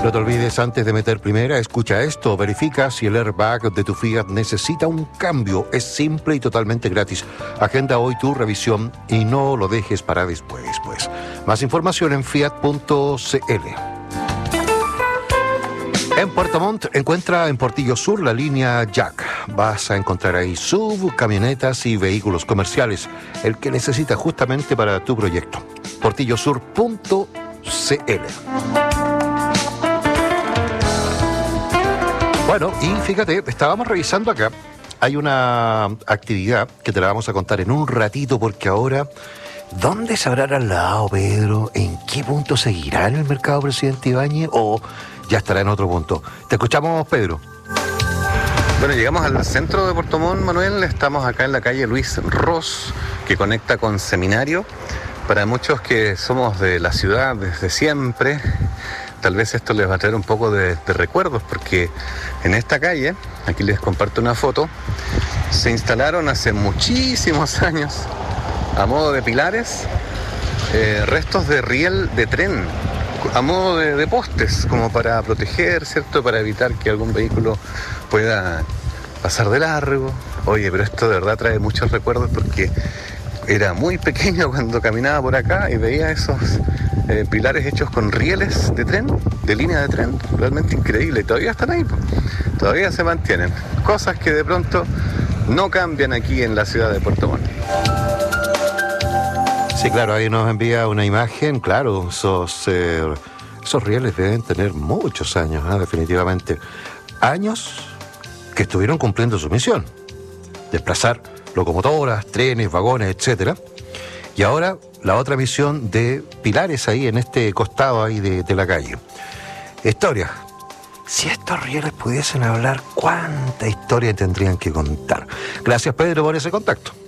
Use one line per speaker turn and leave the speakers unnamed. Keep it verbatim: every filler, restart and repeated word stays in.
No te olvides, antes de meter primera, escucha esto, verifica si el airbag de tu Fiat necesita un cambio. Es simple y totalmente gratis. Agenda hoy tu revisión y no lo dejes para después, pues. Más información en fiat punto c l. En Puerto Montt, encuentra en Portillo Sur la línea Jack. Vas a encontrar ahí S U V, camionetas y vehículos comerciales, el que necesitas justamente para tu proyecto. portillo sur punto c l. Bueno, y fíjate, estábamos revisando acá, hay una actividad que te la vamos a contar en un ratito, porque ahora, ¿dónde se habrá trasladado Pedro? ¿En qué punto seguirá en el mercado Presidente Ibáñez? ¿O ya estará en otro punto? Te escuchamos, Pedro.
Bueno, llegamos al centro de Puerto Montt, Manuel. Estamos acá en la calle Luis Ros, que conecta con Seminario. Para muchos que somos de la ciudad desde siempre, tal vez esto les va a traer un poco de, de recuerdos, porque en esta calle, aquí les comparto una foto, se instalaron hace muchísimos años, a modo de pilares, eh, restos de riel de tren, a modo de, de postes, como para proteger, ¿cierto? Para evitar que algún vehículo pueda pasar de largo. Oye, pero esto de verdad trae muchos recuerdos, porque era muy pequeño cuando caminaba por acá y veía esos eh, pilares hechos con rieles de tren, de línea de tren, realmente increíble. Y todavía están ahí, todavía se mantienen. Cosas que de pronto no cambian aquí en la ciudad de Puerto Montt.
Sí, claro, ahí nos envía una imagen, claro, esos, eh, esos rieles deben tener muchos años, ¿eh? Definitivamente. Años que estuvieron cumpliendo su misión, desplazar locomotoras, trenes, vagones, etcétera. Y ahora la otra misión de pilares ahí en este costado ahí de, de la calle. Historia. Si estos rieles pudiesen hablar, ¿cuánta historia tendrían que contar? Gracias, Pedro, por ese contacto.